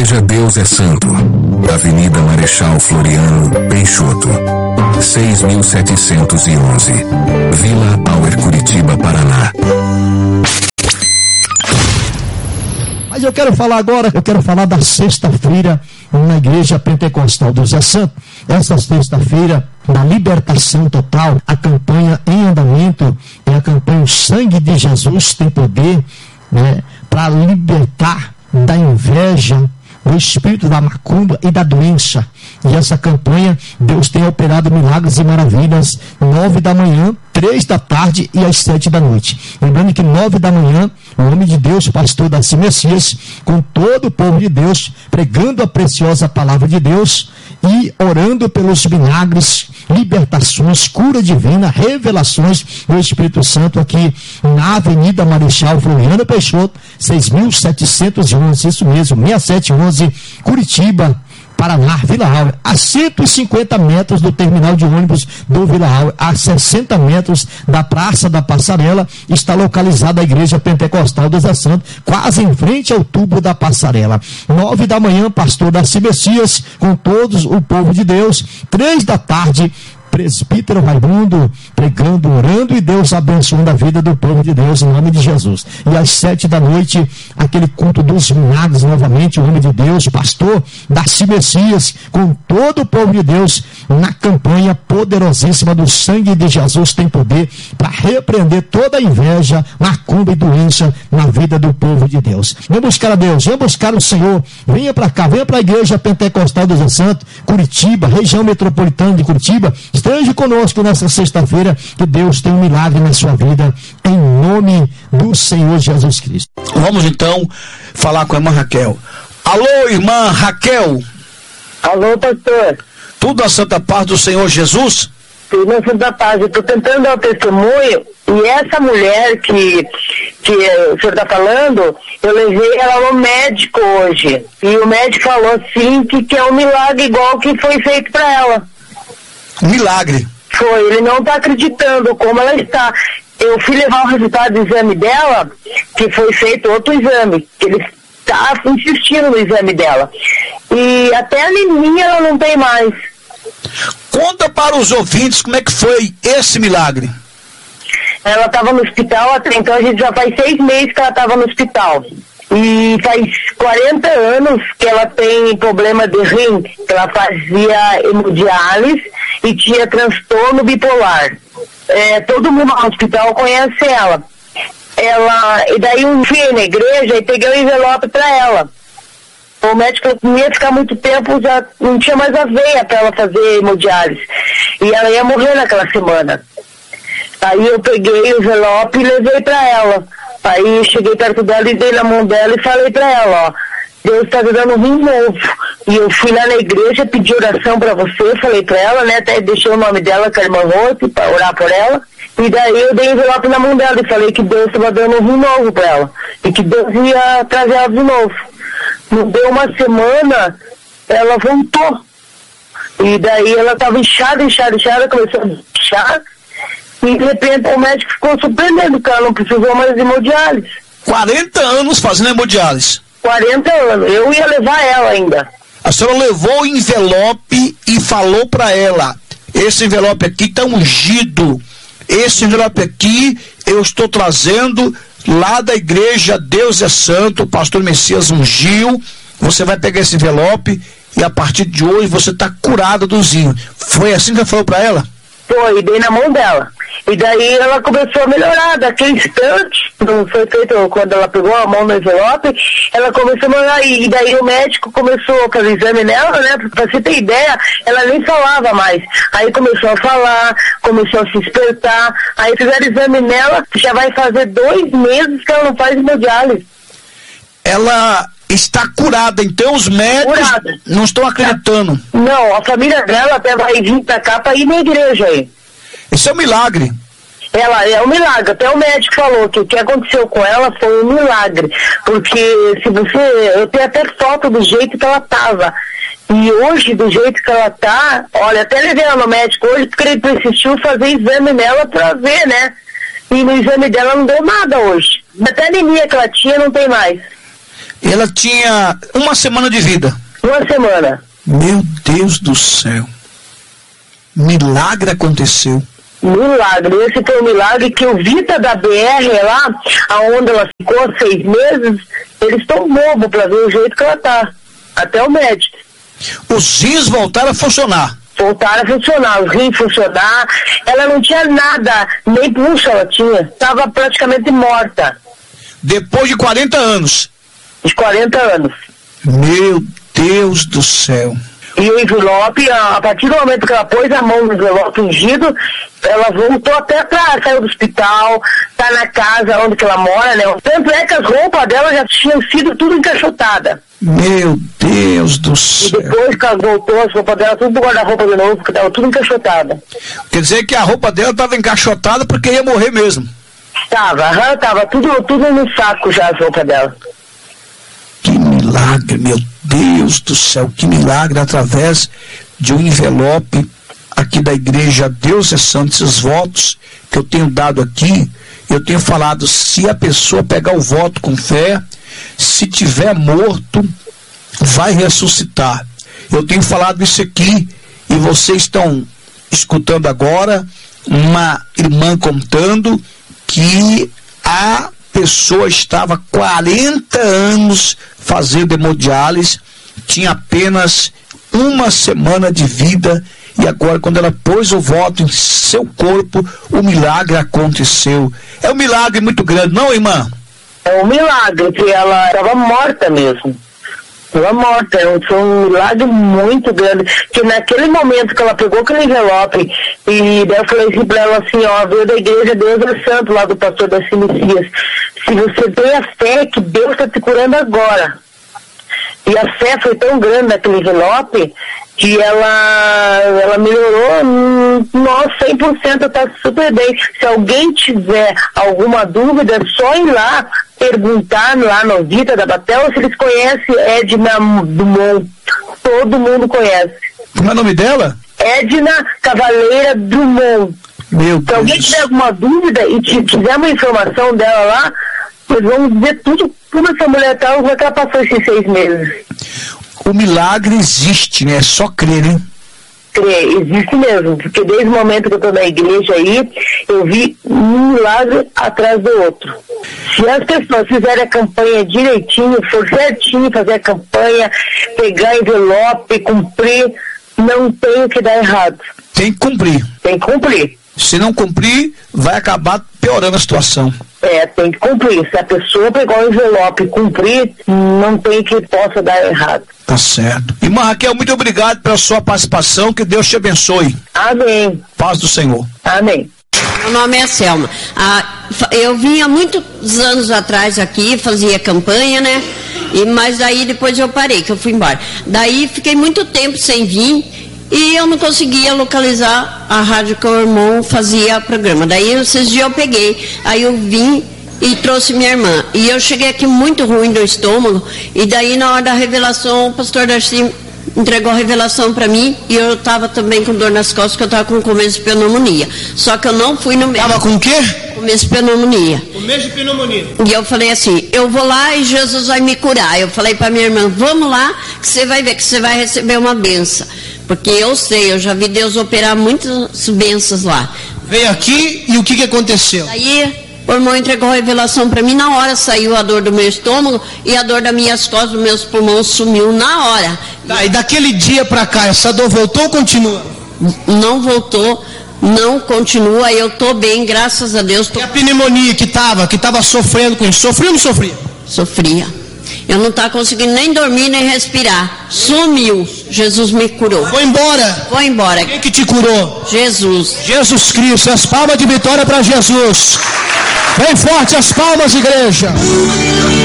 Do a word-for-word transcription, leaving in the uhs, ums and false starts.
Igreja Deus é Santo, Avenida Marechal Floriano Peixoto, seis mil setecentos e onze, Vila Auer, Curitiba, Paraná. Mas eu quero falar agora, eu quero falar da sexta-feira na Igreja Pentecostal Deus é Santo. Essa sexta-feira, na libertação total, a campanha em andamento, é a campanha O Sangue de Jesus Tem Poder, né, para libertar da inveja, do espírito da macumba e da doença. E essa campanha, Deus tem operado milagres e maravilhas, nove da manhã, três da tarde e às sete da noite. Lembrando que nove da manhã, o homem de Deus, pastor Darcy Messias, com todo o povo de Deus, pregando a preciosa palavra de Deus e orando pelos milagres, libertações, cura divina, revelações do Espírito Santo aqui na Avenida Marechal Floriano Peixoto, seis mil setecentos e onze, isso mesmo, seis sete um um, Curitiba, Paraná, Vila Auer, a cento e cinquenta metros do terminal de ônibus do Vila Auer, a sessenta metros da Praça da Passarela, está localizada a Igreja Pentecostal Deus é Santo, quase em frente ao tubo da Passarela. Nove da manhã, pastor Darcy Messias, com todos o povo de Deus. Três da tarde, presbítero Raimundo, pregando, orando e Deus abençoando a vida do povo de Deus em nome de Jesus. E às sete da noite, aquele culto dos milagres novamente, o homem de Deus, pastor Darcy Messias, com todo o povo de Deus, na campanha poderosíssima do Sangue de Jesus Tem Poder, para repreender toda a inveja, macumba e doença na vida do povo de Deus. Vem buscar a Deus, vem buscar o Senhor, venha para cá, venha para a Igreja Pentecostal Deus é Santo, Curitiba, região metropolitana de Curitiba. Esteja conosco nessa sexta-feira, que Deus tem um milagre na sua vida, em nome do Senhor Jesus Cristo. Vamos então falar com a irmã Raquel. Alô, irmã Raquel. Alô, pastor. Tudo a santa paz do Senhor Jesus? Tudo a santa paz. Eu estou tentando dar o testemunho, e essa mulher que, que o senhor está falando, eu levei ela no médico hoje, e o médico falou assim, que, que é um milagre igual que foi feito para ela. Milagre. Foi, ele não está acreditando como ela está. Eu fui levar o resultado do exame dela, que foi feito outro exame, que ele está insistindo no exame dela. E até a anemia ela não tem mais. Conta para os ouvintes como é que foi esse milagre. Ela estava no hospital, até então a gente já faz seis meses que ela estava no hospital. E faz quarenta anos que ela tem problema de rim, que ela fazia hemodiálise e tinha transtorno bipolar. É, todo mundo no hospital conhece ela. Ela, e daí eu fui na igreja e peguei o envelope para ela. O médico não ia ficar muito tempo, já não tinha mais a veia para ela fazer hemodiálise. E ela ia morrer naquela semana. Aí eu peguei o envelope e levei para ela. Aí eu cheguei perto dela e dei na mão dela e falei para ela, ó, Deus está te dando um rim novo. E eu fui lá na igreja, pedi oração para você, falei para ela, né, até deixei o nome dela, que é a irmã Rose, para orar por ela. E daí eu dei envelope na mão dela e falei que Deus estava dando um rim novo para ela. E que Deus ia trazer ela de novo. Não deu uma semana, ela voltou. E daí ela estava inchada, inchada, inchada, começou a inchar. E de repente o médico ficou surpreendendo que ela não precisou mais de hemodiálise. quarenta anos fazendo hemodiálise. quarenta anos. Eu ia levar ela ainda. A senhora levou o envelope e falou para ela, esse envelope aqui está ungido. Esse envelope aqui eu estou trazendo lá da igreja Deus é Santo, o pastor Messias ungiu. Você vai pegar esse envelope e a partir de hoje você está curada do rim. Foi assim que ela falou para ela? Foi, dei na mão dela. E daí ela começou a melhorar, daquele instante, não foi feito quando ela pegou a mão no envelope, ela começou a melhorar, e daí o médico começou a fazer exame nela, né, pra você ter ideia, ela nem falava mais. Aí começou a falar, começou a se despertar, aí fizeram exame nela, já vai fazer dois meses que ela não faz hemodiálise. Ela está curada, então os médicos curada. Não estão acreditando. Não, a família dela até vai vir pra cá pra ir na igreja aí. Isso é um milagre. Ela é um milagre. Até o médico falou que o que aconteceu com ela foi um milagre. Porque se você... Eu tenho até foto do jeito que ela tava. E hoje, do jeito que ela tá... Olha, até levei ela no médico hoje porque ele persistiu fazer exame nela pra ver, né? E no exame dela não deu nada hoje. Até a anemia que ela tinha não tem mais. Ela tinha uma semana de vida. Uma semana. Meu Deus do céu. Milagre aconteceu. Milagre. Esse foi um milagre que o Vita da B R lá, aonde ela ficou seis meses, eles estão bobos para ver o jeito que ela tá. Até o médico. Os rins voltaram a funcionar. Voltaram a funcionar, os rins funcionar. Ela não tinha nada, nem pulso ela tinha. Estava praticamente morta. Depois de quarenta anos. De quarenta anos. Meu Deus do céu. E o envelope, a, a partir do momento que ela pôs a mão no envelope ungido, ela voltou até atrás, saiu do hospital, tá na casa onde que ela mora, né? Tanto é que as roupas dela já tinham sido tudo encaixotadas. Meu Deus do céu. E depois que ela voltou, as roupas dela tudo pro guarda-roupa de novo, porque tava tudo encaixotada. Quer dizer que a roupa dela tava encaixotada porque ia morrer mesmo. Tava, aham, tava tudo, tudo no saco já as roupas dela. Que milagre, meu Deus do céu, que milagre, através de um envelope aqui da igreja Deus é Santo. Esses votos que eu tenho dado aqui, eu tenho falado, se a pessoa pegar o voto com fé, se tiver morto, vai ressuscitar. Eu tenho falado isso aqui e vocês estão escutando agora uma irmã contando que a pessoa estava quarenta anos fazendo hemodiálise, tinha apenas uma semana de vida e agora, quando ela pôs o voto em seu corpo, o milagre aconteceu. É um milagre muito grande, não, irmã? É um milagre, que ela estava morta mesmo. Ela morta, foi um milagre muito grande, que naquele momento que ela pegou aquele envelope, e daí eu falei assim pra ela assim, ó, veio da igreja Deus é Santo, lá do pastor das Messias, se você tem a fé que Deus está te curando agora. E a fé foi tão grande naquele envelope, que ela, ela melhorou, hum, nossa, cem por cento, está super bem. Se alguém tiver alguma dúvida, é só ir lá perguntar lá no Vita da Batel se eles conhecem Edna Drummond. Todo mundo conhece. Como é o nome dela? Edna Cavaleira Drummond. Meu Deus. Se alguém tiver alguma dúvida e quiser uma informação dela lá, nós vamos dizer tudo, como essa mulher está, como é que ela passou esses seis meses. O milagre existe, né? É só crer, hein? Crer, existe mesmo, porque desde o momento que eu estou na igreja aí, eu vi um milagre atrás do outro. Se as pessoas fizerem a campanha direitinho, for certinho fazer a campanha, pegar envelope, cumprir, não tem o que dar errado. Tem que cumprir. Tem que cumprir. Se não cumprir, vai acabar piorando a situação. É, tem que cumprir. Se a pessoa pegar o envelope e cumprir, não tem que possa dar errado. Tá certo. Irmã Raquel, muito obrigado pela sua participação, que Deus te abençoe. Amém. Paz do Senhor. Amém. Meu nome é Selma. Ah, eu vinha muitos anos atrás aqui, fazia campanha, né? E, mas daí depois eu parei, que eu fui embora. Daí fiquei muito tempo sem vir e eu não conseguia localizar a rádio que o irmão fazia programa. Daí esses dias eu peguei, aí eu vim e trouxe minha irmã. E eu cheguei aqui muito ruim do estômago, e daí na hora da revelação o pastor Darcy entregou a revelação para mim, e eu estava também com dor nas costas, que eu estava com começo de pneumonia. Só que eu não fui no médico. Estava com o quê? Começo de pneumonia. Começo de pneumonia. E eu falei assim, eu vou lá e Jesus vai me curar. Eu falei para minha irmã, vamos lá, que você vai ver que você vai receber uma benção. Porque eu sei, eu já vi Deus operar muitas bênçãos lá. Veio aqui e o que, que aconteceu? Aí o irmão entregou a revelação para mim, na hora saiu a dor do meu estômago e a dor das minhas costas, dos meus pulmões sumiu na hora. Tá, e daquele dia para cá, essa dor voltou ou continua? Não voltou, não continua, eu tô bem, graças a Deus. Tô... E a pneumonia que tava, que tava sofrendo com isso, sofria ou não sofria? Sofria. Eu não estava conseguindo nem dormir, nem respirar. Sumiu. Jesus me curou. Foi embora. Foi embora. Quem que te curou? Jesus. Jesus Cristo. As palmas de vitória para Jesus. Bem forte as palmas, igreja.